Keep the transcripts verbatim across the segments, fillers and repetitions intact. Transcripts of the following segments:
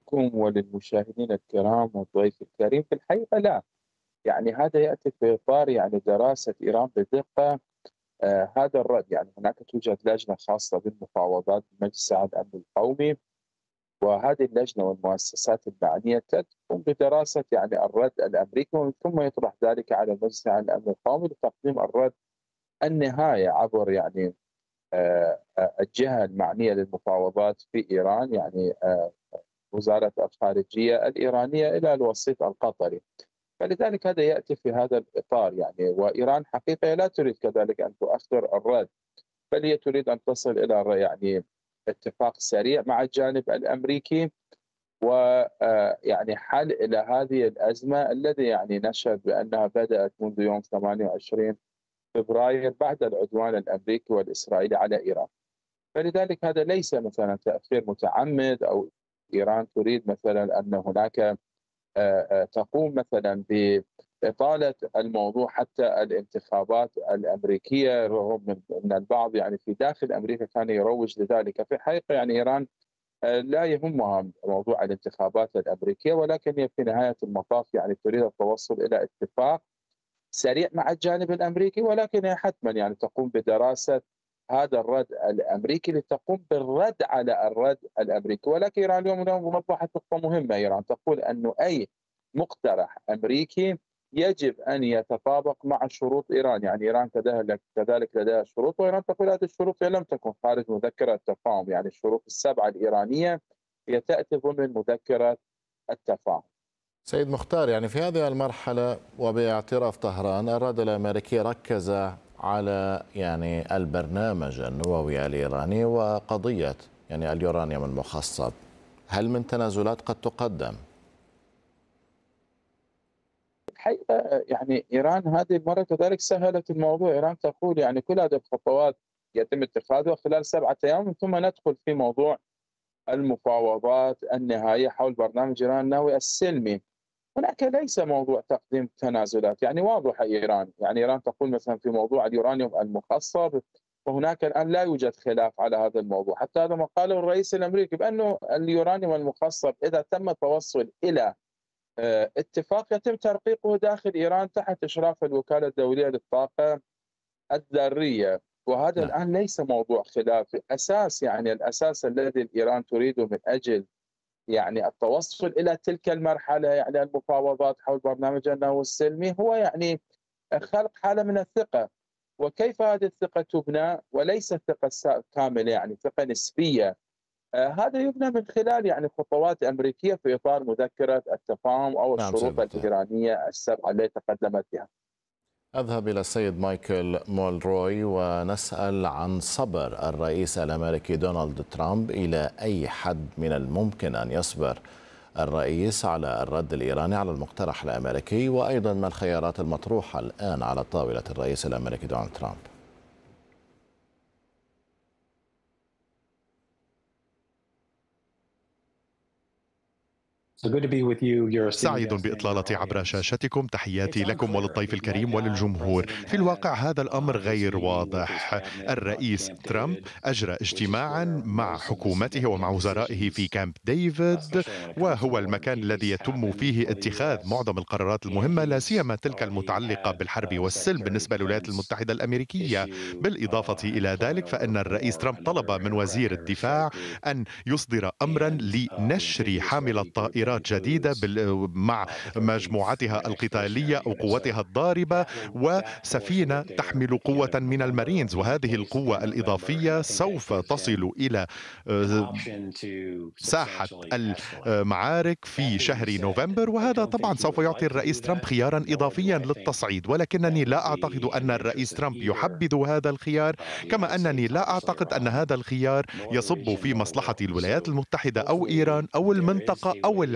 لكم وللمشاهدين الكرام والضيف الكريم. في الحقيقة لا، يعني هذا يأتي في إطار يعني دراسة إيران بدقة. آه هذا الرد، يعني هناك توجد لجنة خاصة بالمفاوضات بمجلس الأمن القومي، وهذه اللجنة والمؤسسات المعنية تقوم بدراسة يعني الرد الأمريكي، ومن ثم يطرح ذلك على مجلس الأمن القومي لتقديم الرد النهائي عبر يعني آه، آه، الجهة المعنية للمفاوضات في إيران، يعني آه، وزارة الخارجية الإيرانية إلى الوسيط القطري. فلذلك هذا يأتي في هذا الإطار، يعني وإيران حقيقة لا تريد كذلك أن تؤخر الرد، بل هي تريد أن تصل إلى يعني اتفاق سريع مع الجانب الأمريكي، ويعني حل إلى هذه الأزمة الذي يعني نشهد بأنها بدأت منذ يوم ثمانية وعشرين فبراير بعد العدوان الأمريكي والإسرائيلي على إيران. فلذلك هذا ليس مثلا تأخير متعمد، أو إيران تريد مثلا أن هناك آه، آه، تقوم مثلا بإطالة الموضوع حتى الانتخابات الأمريكية، رغم من أن البعض يعني في داخل أمريكا كان يروج لذلك. في الحقيقة يعني إيران آه، لا يهمها موضوع الانتخابات الأمريكية، ولكن هي في نهاية المطاف يعني تريد التوصل إلى اتفاق سريع مع الجانب الأمريكي، ولكن هي حتما يعني تقوم بدراسة هذا الرد الأمريكي لتقوم بالرد على الرد الأمريكي. ولكن إيران اليوم اليوم وضحت نقطة مهمة، إيران تقول أنه أي مقترح أمريكي يجب أن يتطابق مع شروط إيران، يعني إيران كذلك كذلك لديها شروط، وإيران تقول هذه الشروط هي لم تكن خارج مذكرة التفاهم، يعني الشروط السبعة الإيرانية هي تأتي ضمن مذكرة التفاهم. سيد مختار، يعني في هذه المرحلة وباعتراف طهران الرد الأمريكي ركز على يعني البرنامج النووي الإيراني وقضية يعني اليورانيوم المخصب، هل من تنازلات قد تقدم؟ الحقيقة يعني إيران هذه المرة كذلك سهلت الموضوع. إيران تقول يعني كل هذه الخطوات يتم اتخاذها خلال سبعة أيام، ثم ندخل في موضوع المفاوضات النهائية حول برنامج إيران النووي السلمي. هناك ليس موضوع تقديم تنازلات، يعني واضحة إيران، يعني إيران تقول مثلا في موضوع اليورانيوم المخصب، وهناك الآن لا يوجد خلاف على هذا الموضوع، حتى هذا ما قاله الرئيس الأمريكي بأنه اليورانيوم المخصب إذا تم التوصل إلى آه، اتفاق يتم ترقيقه داخل إيران تحت إشراف الوكالة الدولية للطاقة الذرية. وهذا نعم. الآن ليس موضوع خلاف أساس، يعني الأساس الذي إيران تريده من أجل يعني التوصل إلى تلك المرحلة، يعني المفاوضات حول برنامج النووي السلمي، هو يعني خلق حالة من الثقة. وكيف هذه الثقة تبنى؟ وليس ثقة كاملة، يعني ثقة نسبية. آه، هذا يبنى من خلال يعني خطوات أمريكية في إطار مذكرة التفاهم أو نعم سيد الشروط مختار. الإيرانية السبعة التي تقدمت بها. أذهب إلى السيد مايكل مولروي ونسأل عن صبر الرئيس الأمريكي دونالد ترامب. إلى أي حد من الممكن أن يصبر الرئيس على الرد الإيراني على المقترح الأمريكي؟ وأيضا ما الخيارات المطروحة الآن على طاولة الرئيس الأمريكي دونالد ترامب؟ سعيد بإطلالتي عبر شاشتكم. تحياتي لكم وللضيف الكريم وللجمهور. في الواقع هذا الأمر غير واضح. الرئيس ترامب أجرى اجتماعا مع حكومته ومع وزرائه في كامب ديفيد، وهو المكان الذي يتم فيه اتخاذ معظم القرارات المهمة، لا سيما تلك المتعلقة بالحرب والسلم بالنسبة للولايات المتحدة الأمريكية. بالإضافة إلى ذلك فإن الرئيس ترامب طلب من وزير الدفاع أن يصدر أمرا لنشر حاملة طائرات جديدة مع مجموعتها القتالية أو قوتها الضاربة، وسفينة تحمل قوة من المارينز، وهذه القوة الإضافية سوف تصل إلى ساحة المعارك في شهر نوفمبر، وهذا طبعا سوف يعطي الرئيس ترامب خيارا إضافيا للتصعيد. ولكنني لا أعتقد أن الرئيس ترامب يحبذ هذا الخيار، كما أنني لا أعتقد أن هذا الخيار يصب في مصلحة الولايات المتحدة أو إيران أو المنطقة أو العالم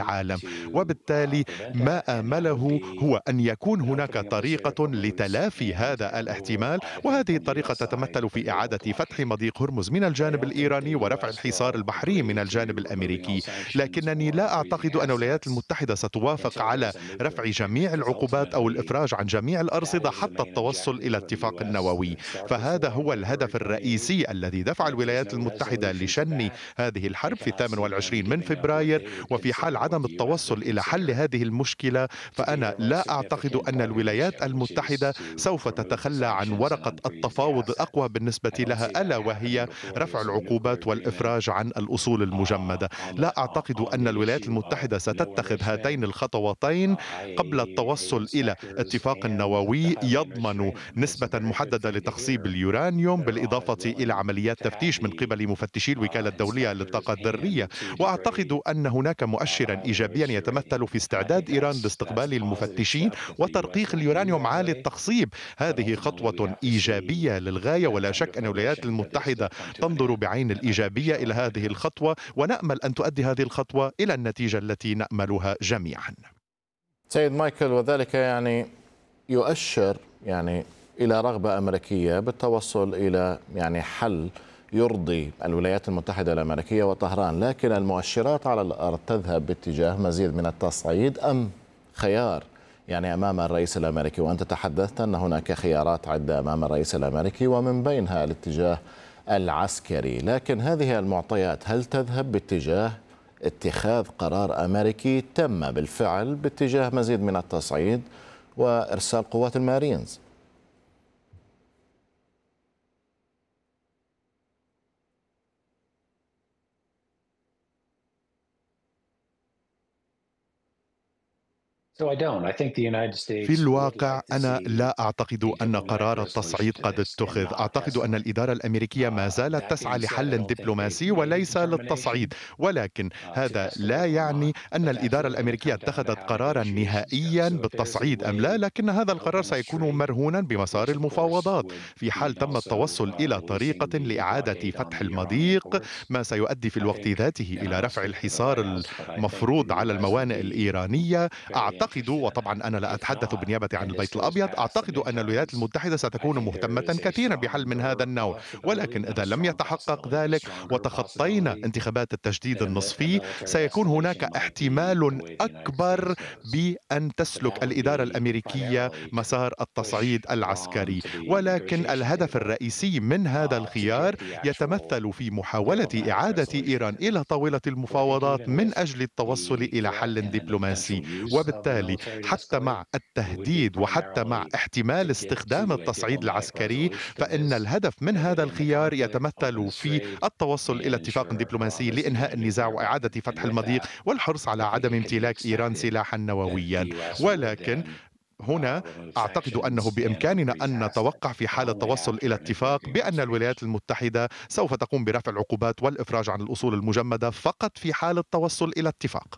العالم. وبالتالي ما آمله هو أن يكون هناك طريقة لتلافي هذا الاحتمال، وهذه الطريقة تتمثل في إعادة فتح مضيق هرمز من الجانب الإيراني ورفع الحصار البحري من الجانب الأمريكي. لكنني لا أعتقد أن الولايات المتحدة ستوافق على رفع جميع العقوبات أو الإفراج عن جميع الأرصدة حتى التوصل إلى اتفاق نووي. فهذا هو الهدف الرئيسي الذي دفع الولايات المتحدة لشن هذه الحرب في الثامن والعشرين من فبراير. وفي حال عدم التوصل إلى حل هذه المشكلة، فأنا لا أعتقد أن الولايات المتحدة سوف تتخلى عن ورقة التفاوض الأقوى بالنسبة لها، ألا وهي رفع العقوبات والإفراج عن الأصول المجمدة. لا أعتقد أن الولايات المتحدة ستتخذ هاتين الخطوتين قبل التوصل إلى اتفاق نووي يضمن نسبة محددة لتخصيب اليورانيوم، بالإضافة إلى عمليات تفتيش من قبل مفتشي الوكالة الدولية للطاقة الذرية. وأعتقد أن هناك مؤشرا إيجابيا يتمثل في استعداد إيران لاستقبال المفتشين وترقيق اليورانيوم عالي التخصيب. هذه خطوة إيجابية للغاية، ولا شك أن الولايات المتحدة تنظر بعين الإيجابية إلى هذه الخطوة، ونأمل أن تؤدي هذه الخطوة إلى النتيجة التي نأملها جميعا. سيد مايكل، وذلك يعني يؤشر يعني إلى رغبة أمريكية بالتوصل إلى يعني حل يرضي الولايات المتحدة الأمريكية وطهران، لكن المؤشرات على الأرض تذهب باتجاه مزيد من التصعيد أم خيار يعني أمام الرئيس الأمريكي؟ وأنت تحدثت أن هناك خيارات عدة أمام الرئيس الأمريكي ومن بينها الاتجاه العسكري، لكن هذه المعطيات هل تذهب باتجاه اتخاذ قرار أمريكي تم بالفعل باتجاه مزيد من التصعيد وإرسال قوات المارينز؟ في الواقع أنا لا أعتقد أن قرار التصعيد قد اتخذ. أعتقد أن الإدارة الأمريكية ما زالت تسعى لحل دبلوماسي وليس للتصعيد، ولكن هذا لا يعني أن الإدارة الأمريكية اتخذت قرارا نهائيا بالتصعيد أم لا، لكن هذا القرار سيكون مرهونا بمسار المفاوضات. في حال تم التوصل إلى طريقة لإعادة فتح المضيق، ما سيؤدي في الوقت ذاته إلى رفع الحصار المفروض على الموانئ الإيرانية، أعتقد، وطبعا أنا لا أتحدث بالنيابة عن البيت الأبيض، أعتقد أن الولايات المتحدة ستكون مهتمة كثيرا بحل من هذا النوع. ولكن إذا لم يتحقق ذلك وتخطينا انتخابات التجديد النصفي، سيكون هناك احتمال أكبر بأن تسلك الإدارة الأمريكية مسار التصعيد العسكري. ولكن الهدف الرئيسي من هذا الخيار يتمثل في محاولة إعادة إيران إلى طاولة المفاوضات من أجل التوصل إلى حل دبلوماسي. وبالتالي حتى مع التهديد وحتى مع احتمال استخدام التصعيد العسكري، فإن الهدف من هذا الخيار يتمثل في التوصل إلى اتفاق دبلوماسي لإنهاء النزاع وإعادة فتح المضيق والحرص على عدم امتلاك إيران سلاحا نوويا. ولكن هنا أعتقد أنه بإمكاننا أن نتوقع في حال التوصل إلى اتفاق بأن الولايات المتحدة سوف تقوم برفع العقوبات والإفراج عن الأصول المجمدة فقط في حال التوصل إلى اتفاق.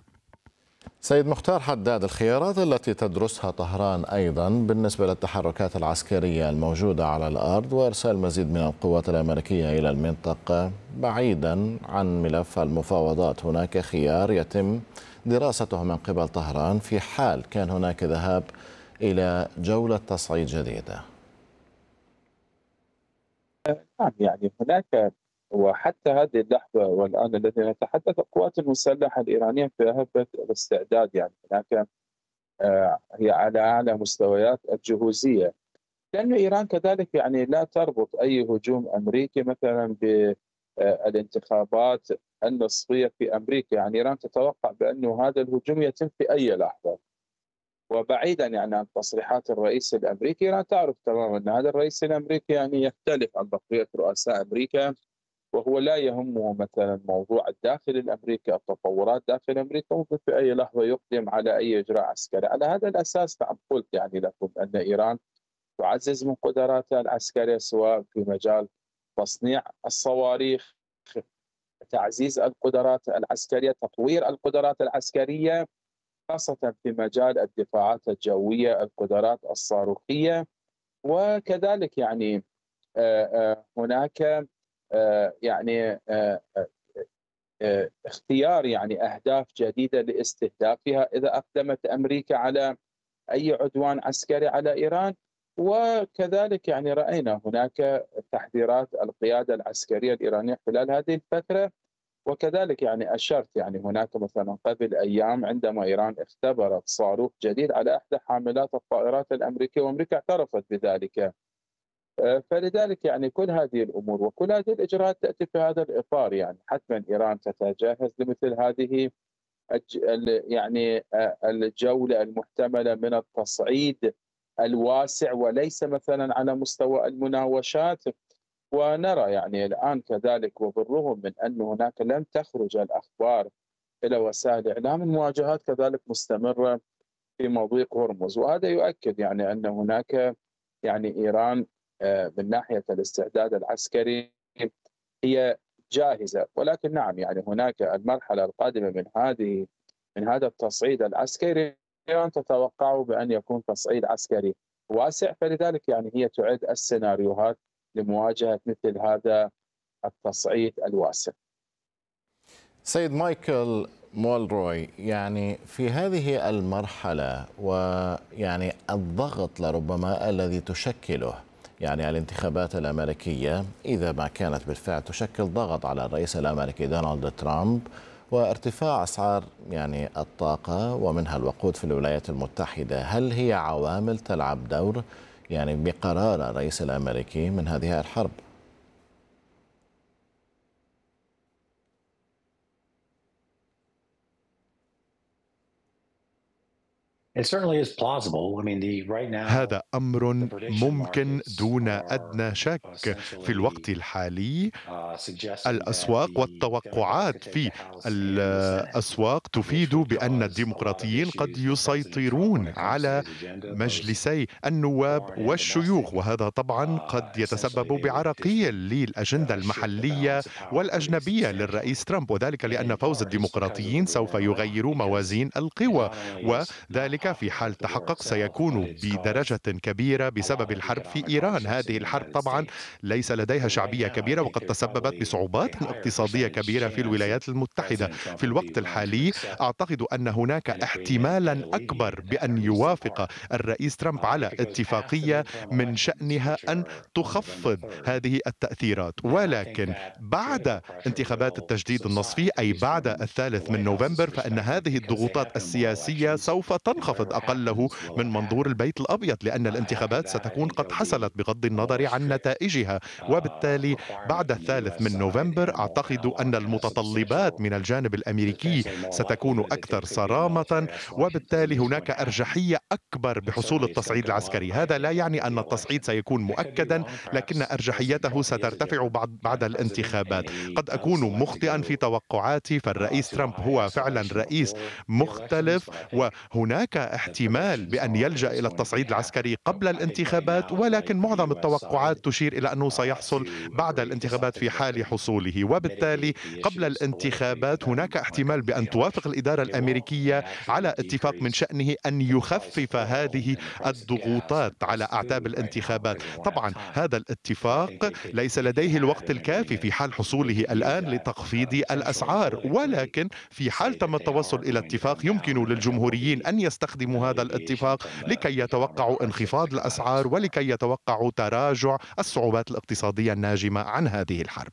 سيد مختار حداد، الخيارات التي تدرسها طهران أيضا بالنسبة للتحركات العسكرية الموجودة على الأرض وإرسال مزيد من القوات الأمريكية إلى المنطقة بعيدا عن ملف المفاوضات، هناك خيار يتم دراسته من قبل طهران في حال كان هناك ذهاب إلى جولة تصعيد جديدة. نعم، يعني هناك، وحتى هذه اللحظة والآن الذي نتحدث، القوات المسلحة الإيرانية في أهبة الاستعداد، يعني هناك آه، هي على أعلى مستويات الجهوزية، لأن إيران كذلك يعني لا تربط أي هجوم أمريكي مثلا بالانتخابات النصفية في أمريكا. يعني إيران تتوقع بأن هذا الهجوم يتم في أي لحظة. وبعيدا يعني عن تصريحات الرئيس الأمريكي، إيران تعرف تماما أن هذا الرئيس الأمريكي يعني يختلف عن بقية رؤساء أمريكا، وهو لا يهمه مثلا موضوع الداخل الأمريكي، التطورات داخل أمريكا، ممكن في أي لحظة يقدم على أي إجراء عسكري. على هذا الأساس نعم قلت يعني لكم أن إيران تعزز من قدراتها العسكرية، سواء في مجال تصنيع الصواريخ، تعزيز القدرات العسكرية، تطوير القدرات العسكرية، خاصة في مجال الدفاعات الجوية، القدرات الصاروخية. وكذلك يعني هناك يعني آه، اختيار يعني أهداف جديدة لاستهدافها إذا أقدمت أمريكا على أي عدوان عسكري على إيران. وكذلك يعني رأينا هناك تحذيرات القيادة العسكرية الإيرانية خلال هذه الفترة. وكذلك يعني أشرت يعني هناك مثلا قبل أيام عندما إيران اختبرت صاروخ جديد على إحدى حاملات الطائرات الأمريكية، وأمريكا اعترفت بذلك. آه، فلذلك يعني كل هذه الأمور وكل هذه الإجراءات تأتي في هذا الإطار. يعني حتما إيران تتجهز لمثل هذه الج- ال- يعني آه، الجولة المحتملة من التصعيد الواسع، وليس مثلا على مستوى المناوشات. ونرى يعني الآن كذلك، وبالرغم من أن هناك لم تخرج الأخبار إلى وسائل الإعلام، المواجهات كذلك مستمرة في مضيق هرمز. وهذا يؤكد يعني أن هناك يعني إيران آه، من ناحية الاستعداد العسكري هي جاهزة. ولكن نعم يعني هناك المرحلة القادمة من هذه من هذا التصعيد العسكري، إيران تتوقع بأن يكون تصعيد عسكري واسع. فلذلك يعني هي تعد السيناريوهات لمواجهة مثل هذا التصعيد الواسع. سيد مايكل مولروي، يعني في هذه المرحلة ويعني الضغط لربما الذي تشكله يعني الانتخابات الأمريكية، إذا ما كانت بالفعل تشكل ضغط على الرئيس الأمريكي دونالد ترامب، وارتفاع أسعار يعني الطاقة ومنها الوقود في الولايات المتحدة، هل هي عوامل تلعب دور يعني بقرار الرئيس الأمريكي من هذه الحرب؟ هذا أمر ممكن دون أدنى شك. في الوقت الحالي الأسواق والتوقعات في الأسواق تفيد بأن الديمقراطيين قد يسيطرون على مجلسي النواب والشيوخ، وهذا طبعا قد يتسبب بعرقيل للأجندة المحلية والأجنبية للرئيس ترامب، وذلك لأن فوز الديمقراطيين سوف يغير موازين القوى، وذلك في حال تحقق سيكون بدرجة كبيرة بسبب الحرب في إيران. هذه الحرب طبعا ليس لديها شعبية كبيرة، وقد تسببت بصعوبات اقتصادية كبيرة في الولايات المتحدة. في الوقت الحالي أعتقد أن هناك احتمالا أكبر بأن يوافق الرئيس ترامب على اتفاقية من شأنها أن تخفض هذه التأثيرات، ولكن بعد انتخابات التجديد النصفي أي بعد الثالث من نوفمبر فإن هذه الضغوطات السياسية سوف تنخفض أقله من منظور البيت الأبيض، لأن الانتخابات ستكون قد حصلت بغض النظر عن نتائجها. وبالتالي بعد الثالث من نوفمبر أعتقد أن المتطلبات من الجانب الأمريكي ستكون أكثر صرامة، وبالتالي هناك أرجحية أكبر بحصول التصعيد العسكري. هذا لا يعني أن التصعيد سيكون مؤكدا، لكن أرجحيته سترتفع بعد بعد الانتخابات. قد أكون مخطئا في توقعاتي، فالرئيس ترامب هو فعلا رئيس مختلف، وهناك احتمال بأن يلجأ إلى التصعيد العسكري قبل الانتخابات، ولكن معظم التوقعات تشير إلى أنه سيحصل بعد الانتخابات في حال حصوله. وبالتالي قبل الانتخابات هناك احتمال بأن توافق الإدارة الأمريكية على اتفاق من شأنه أن يخفف هذه الضغوطات على أعتاب الانتخابات. طبعا هذا الاتفاق ليس لديه الوقت الكافي في حال حصوله الآن لتخفيض الأسعار، ولكن في حال تم التوصل إلى اتفاق يمكن للجمهوريين أن يستخدموا هذا الاتفاق لكي يتوقعوا انخفاض الأسعار ولكي يتوقعوا تراجع الصعوبات الاقتصادية الناجمة عن هذه الحرب.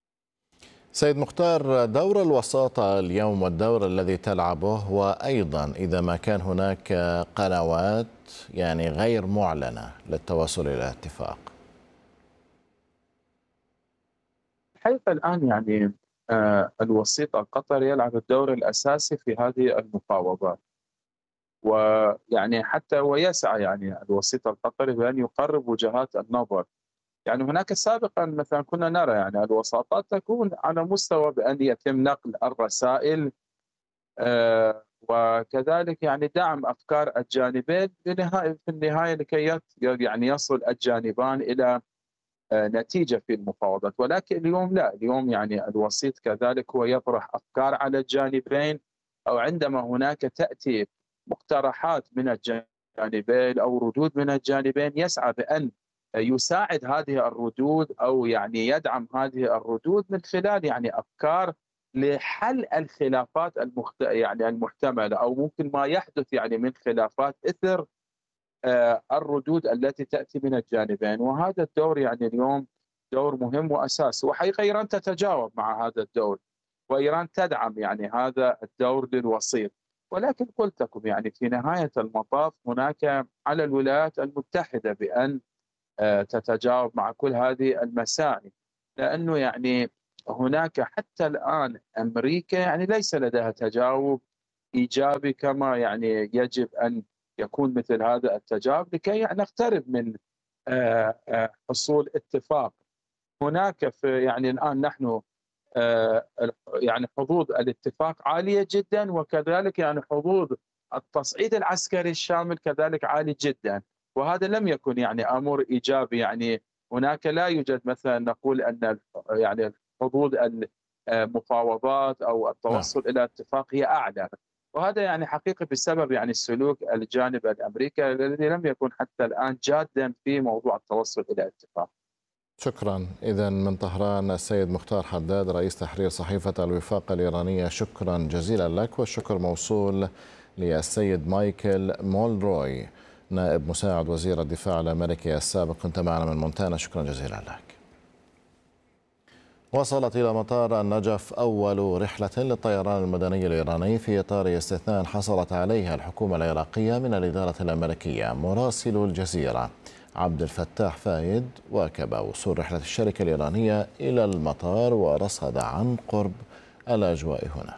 سيد مختار، دور الوساطة اليوم والدور الذي تلعبه، وأيضا إذا ما كان هناك قنوات يعني غير معلنة للتوصل إلى اتفاق. حيث الآن يعني آه، الوسيط القطري يلعب الدور الأساسي في هذه المفاوضات، ويعني حتى ويسعى يعني الوسيط القطري بأن يقرب وجهات النظر. يعني هناك سابقا مثلا كنا نرى يعني الوساطات تكون على مستوى بأن يتم نقل الرسائل آه، وكذلك يعني دعم أفكار الجانبين في النهاية لكي يعني يصل الجانبان إلى آه، نتيجة في المفاوضات. ولكن اليوم لا، اليوم يعني الوسيط كذلك هو يطرح أفكار على الجانبين، أو عندما هناك تأتي مقترحات من الجانبين أو ردود من الجانبين يسعى بأن يساعد هذه الردود أو يعني يدعم هذه الردود من خلال يعني أفكار لحل الخلافات المخت... يعني المحتملة، أو ممكن ما يحدث يعني من خلافات إثر آه، الردود التي تأتي من الجانبين. وهذا الدور يعني اليوم دور مهم وأساسي، وحقيقة إيران تتجاوب مع هذا الدور، وإيران تدعم يعني هذا الدور للوسيط. ولكن قلت لكم يعني في نهاية المطاف هناك على الولايات المتحدة بأن آه، تتجاوب مع كل هذه المساعي، لأنه يعني هناك حتى الآن أمريكا يعني ليس لديها تجاوب إيجابي كما يعني يجب أن يكون مثل هذا التجاوب لكي يعني نقترب من آه، آه، حصول اتفاق. هناك في يعني الآن نحن آه، يعني حظوظ الاتفاق عالية جدا، وكذلك يعني حظوظ التصعيد العسكري الشامل كذلك عالي جدا، وهذا لم يكن يعني أمر إيجابي. يعني هناك لا يوجد مثلا نقول أن يعني حظوظ المفاوضات أو نعم. التوصل إلى اتفاق هي أعلى، وهذا يعني حقيقي بسبب يعني سلوك الجانب الأمريكي الذي لم يكن حتى الآن جادا في موضوع التوصل إلى اتفاق. شكرا. إذا من طهران السيد مختار حداد رئيس تحرير صحيفة الوفاق الإيرانية، شكرا جزيلا لك. والشكر موصول للسيد مايكل مولروي نائب مساعد وزير الدفاع الأمريكي السابق، كنت معنا من مونتانا، شكرا جزيلا لك. وصلت إلى مطار النجف أول رحلة للطيران المدني الإيراني في إطار استثناء حصلت عليها الحكومة العراقية من الإدارة الأمريكية. مراسل الجزيرة عبد الفتاح فايد واكب وصول رحلة الشركة الإيرانية إلى المطار ورصد عن قرب الأجواء هناك.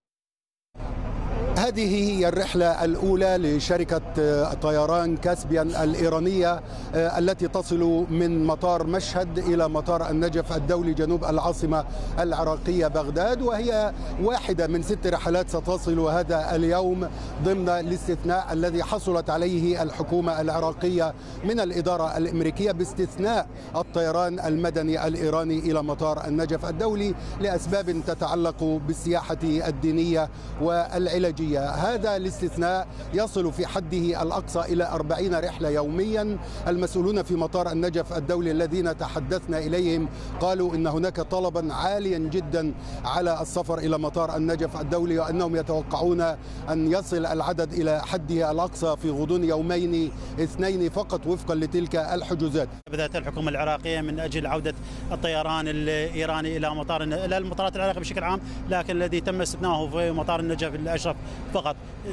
هذه هي الرحلة الأولى لشركة طيران كاسبيان الإيرانية التي تصل من مطار مشهد إلى مطار النجف الدولي جنوب العاصمة العراقية بغداد، وهي واحدة من ست رحلات ستصل هذا اليوم ضمن الاستثناء الذي حصلت عليه الحكومة العراقية من الإدارة الأمريكية باستثناء الطيران المدني الإيراني إلى مطار النجف الدولي لأسباب تتعلق بالسياحة الدينية والعلاجية. هذا الاستثناء يصل في حده الأقصى إلى أربعين رحلة يوميا. المسؤولون في مطار النجف الدولي الذين تحدثنا إليهم قالوا إن هناك طلبا عاليا جدا على السفر إلى مطار النجف الدولي، وأنهم يتوقعون أن يصل العدد إلى حده الأقصى في غضون يومين اثنين فقط وفقا لتلك الحجوزات. بدأت الحكومة العراقية من أجل عودة الطيران الإيراني إلى مطار إلى المطارات العراقية بشكل عام، لكن الذي تم استثناؤه في مطار النجف الأشرف فقط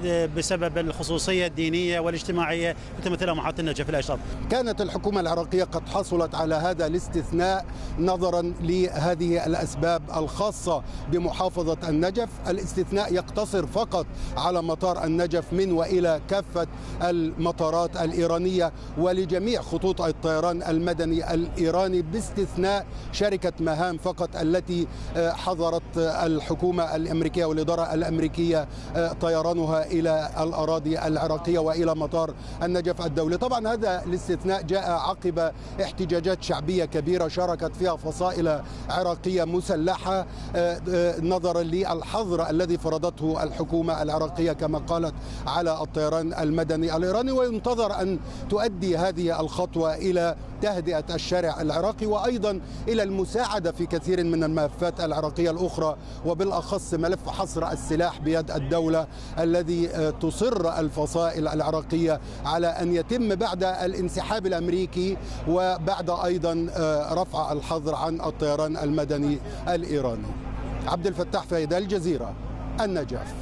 بسبب الخصوصية الدينية والاجتماعية تمثلها محطة النجف الأشرف. كانت الحكومة العراقية قد حصلت على هذا الاستثناء نظرا لهذه الأسباب الخاصة بمحافظة النجف. الاستثناء يقتصر فقط على مطار النجف من وإلى كافة المطارات الإيرانية ولجميع خطوط الطيران المدني الإيراني باستثناء شركة مهام فقط التي حظرت الحكومة الأمريكية والإدارة الأمريكية طيرانها إلى الأراضي العراقية وإلى مطار النجف الدولي. طبعا هذا الاستثناء جاء عقب احتجاجات شعبية كبيرة شاركت فيها فصائل عراقية مسلحة نظرا للحظر الذي فرضته الحكومة العراقية كما قالت على الطيران المدني الإيراني، وينتظر أن تؤدي هذه الخطوة إلى تهدئة الشارع العراقي وأيضا إلى المساعدة في كثير من الملفات العراقية الأخرى، وبالأخص ملف حصر السلاح بيد الدولة الذي تصر الفصائل العراقية على أن يتم بعد الانسحاب الأمريكي وبعد أيضا رفع الحظر عن الطيران المدني الإيراني. عبد الفتاح فايد، الجزيرة، النجف.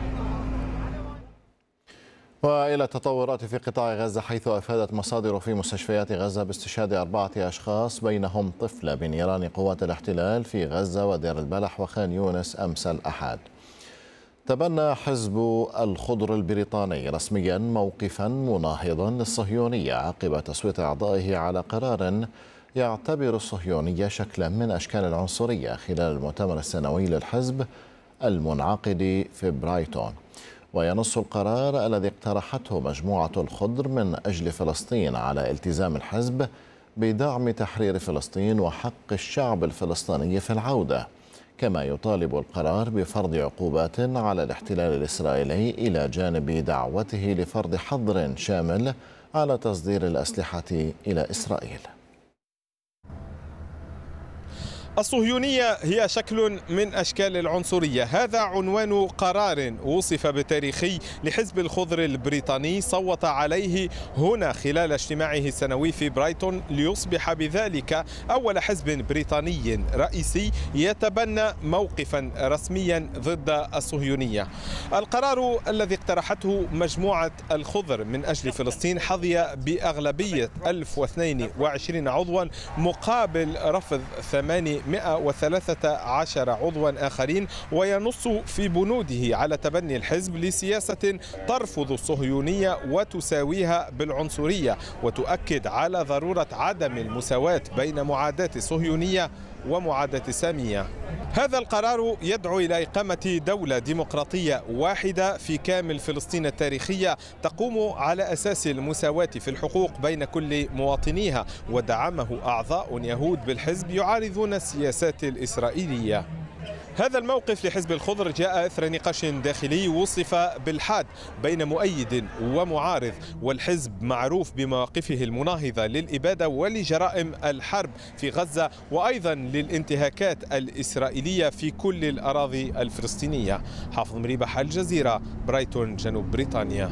وإلى التطورات في قطاع غزة، حيث أفادت مصادر في مستشفيات غزة باستشهاد أربعة أشخاص بينهم طفلة بنيران قوات الاحتلال في غزة ودير البلح وخان يونس أمس الأحد. تبنى حزب الخضر البريطاني رسميا موقفا مناهضا للصهيونية عقب تصويت أعضائه على قرار يعتبر الصهيونية شكلا من أشكال العنصرية خلال المؤتمر السنوي للحزب المنعقد في برايتون. وينص القرار الذي اقترحته مجموعة الخضر من أجل فلسطين على التزام الحزب بدعم تحرير فلسطين وحق الشعب الفلسطيني في العودة، كما يطالب القرار بفرض عقوبات على الاحتلال الإسرائيلي إلى جانب دعوته لفرض حظر شامل على تصدير الأسلحة إلى إسرائيل. الصهيونية هي شكل من أشكال العنصرية. هذا عنوان قرار وصف بتاريخي لحزب الخضر البريطاني صوت عليه هنا خلال اجتماعه السنوي في برايتون ليصبح بذلك أول حزب بريطاني رئيسي يتبنى موقفا رسميا ضد الصهيونية. القرار الذي اقترحته مجموعة الخضر من أجل فلسطين حظي بأغلبية ألف واثنين وعشرين عضوا مقابل رفض ثمانمائة وثلاثة عشر عضوا آخرين، وينص في بنوده على تبني الحزب لسياسة ترفض الصهيونية وتساويها بالعنصرية، وتؤكد على ضرورة عدم المساواة بين معاداة الصهيونية ومعاداة السامية. هذا القرار يدعو إلى إقامة دولة ديمقراطية واحدة في كامل فلسطين التاريخية تقوم على أساس المساواة في الحقوق بين كل مواطنيها، ودعمه أعضاء يهود بالحزب يعارضون السياسات الإسرائيلية. هذا الموقف لحزب الخضر جاء إثر نقاش داخلي وصف بالحاد بين مؤيد ومعارض، والحزب معروف بمواقفه المناهضة للإبادة ولجرائم الحرب في غزة وأيضا للانتهاكات الإسرائيلية في كل الأراضي الفلسطينية. حافظ مريبح، الجزيرة، برايتون، جنوب بريطانيا.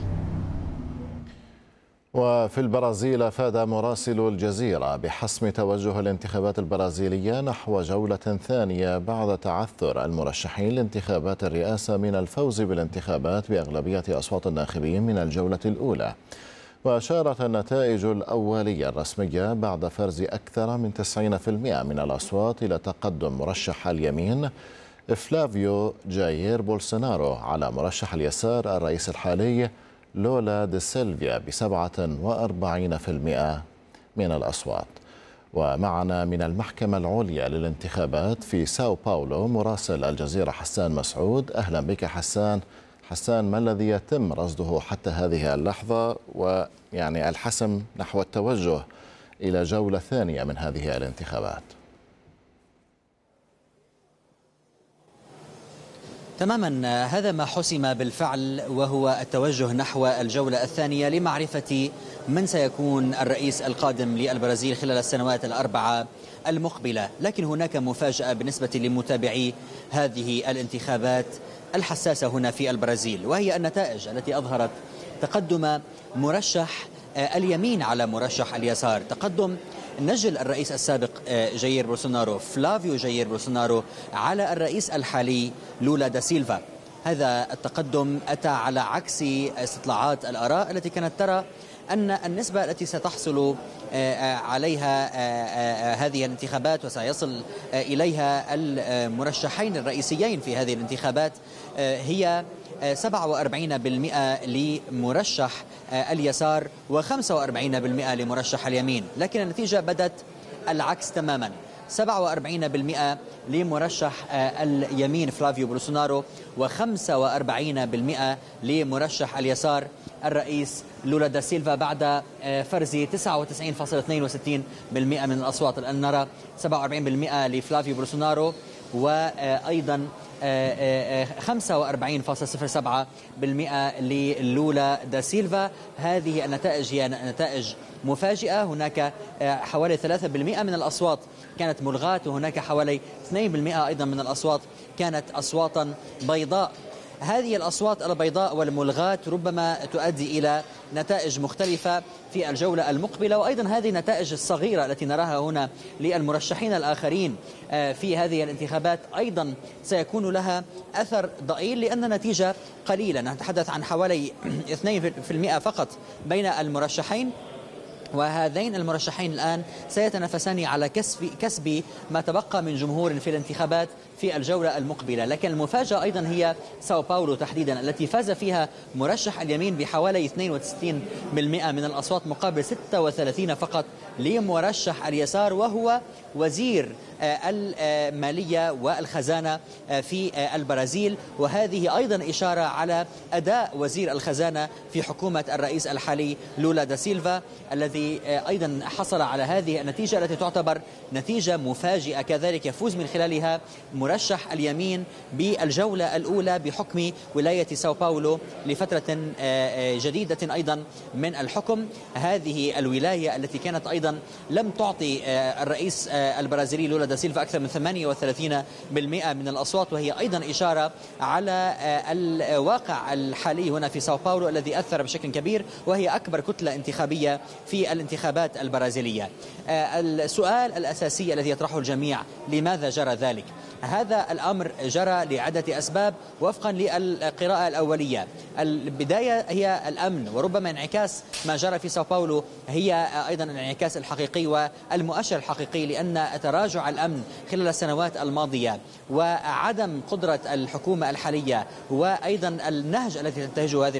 وفي البرازيل أفاد مراسل الجزيرة بحسم توجه الانتخابات البرازيلية نحو جولة ثانية بعد تعثر المرشحين لانتخابات الرئاسة من الفوز بالانتخابات بأغلبية أصوات الناخبين من الجولة الأولى. وأشارت النتائج الأولية الرسمية بعد فرز أكثر من تسعين بالمئة من الأصوات إلى تقدم مرشح اليمين فلافيو جايير بولسونارو على مرشح اليسار الرئيس الحالي لولا دي سيلفيا بسبعة وأربعين بالمئة من الأصوات. ومعنا من المحكمة العليا للانتخابات في ساو باولو مراسل الجزيرة حسان مسعود. أهلا بك حسان. حسان، ما الذي يتم رصده حتى هذه اللحظة ويعني الحسم نحو التوجه إلى جولة ثانية من هذه الانتخابات؟ تماما، هذا ما حسم بالفعل، وهو التوجه نحو الجولة الثانية لمعرفة من سيكون الرئيس القادم للبرازيل خلال السنوات الأربعة المقبلة. لكن هناك مفاجأة بالنسبة لمتابعي هذه الانتخابات الحساسة هنا في البرازيل، وهي النتائج التي أظهرت تقدم مرشح اليمين على مرشح اليسار. تقدم نجل الرئيس السابق جايير بولسونارو فلافيو جايير بولسونارو على الرئيس الحالي لولا دا سيلفا. هذا التقدم أتى على عكس استطلاعات الآراء التي كانت ترى أن النسبة التي ستحصل عليها هذه الانتخابات وسيصل إليها المرشحين الرئيسيين في هذه الانتخابات هي سبعة وأربعين بالمئة لمرشح اليسار وخمسة وأربعين بالمئة لمرشح اليمين. لكن النتيجة بدت العكس تماما، سبعة وأربعين بالمئة لمرشح اليمين فلافيو بولسونارو وخمسة وأربعين بالمئة لمرشح اليسار الرئيس لولا دا سيلفا بعد فرز تسعة وتسعين فاصلة اثنين وستين بالمئة من الأصوات. الآن نرى سبعة وأربعين بالمئة لفلافيو بولسونارو وأيضا خمسة وأربعين فاصلة صفر سبعة بالمئة للولا دا سيلفا. هذه النتائج هي نتائج مفاجئة. هناك حوالي ثلاثة بالمئة من الأصوات كانت ملغاة، وهناك حوالي اثنين بالمئة أيضا من الأصوات كانت أصواتا بيضاء. هذه الأصوات البيضاء والملغاة ربما تؤدي إلى نتائج مختلفة في الجولة المقبلة، وأيضا هذه النتائج الصغيرة التي نراها هنا للمرشحين الآخرين في هذه الانتخابات أيضا سيكون لها أثر ضئيل، لأن نتيجة قليلة، نتحدث عن حوالي اثنين بالمئة فقط بين المرشحين، وهذين المرشحين الآن سيتنافسان على كسب كسب ما تبقى من جمهور في الانتخابات في الجولة المقبلة. لكن المفاجأة أيضا هي ساو باولو تحديدا التي فاز فيها مرشح اليمين بحوالي اثنين وستين بالمئة من الأصوات مقابل ستة وثلاثين فقط لمرشح اليسار، وهو وزير المالية والخزانة في البرازيل. وهذه أيضا إشارة على أداء وزير الخزانة في حكومة الرئيس الحالي لولا دا سيلفا الذي التي أيضا حصل على هذه النتيجة التي تعتبر نتيجة مفاجئة كذلك يفوز من خلالها مرشح اليمين بالجولة الأولى بحكم ولاية ساو باولو لفترة جديدة أيضا من الحكم. هذه الولاية التي كانت أيضا لم تعطي الرئيس البرازيلي لولا دا سيلفا أكثر من ثمانية وثلاثين بالمئة من الأصوات، وهي أيضا إشارة على الواقع الحالي هنا في ساو باولو الذي أثر بشكل كبير، وهي أكبر كتلة انتخابية في الانتخابات البرازيلية. السؤال الأساسي الذي يطرحه الجميع: لماذا جرى ذلك؟ هذا الأمر جرى لعدة أسباب وفقا للقراءة الأولية. البداية هي الأمن، وربما انعكاس ما جرى في ساو باولو هي أيضا الانعكاس الحقيقي والمؤشر الحقيقي، لأن تراجع الأمن خلال السنوات الماضية وعدم قدرة الحكومة الحالية وأيضا النهج الذي تنتهجه هذه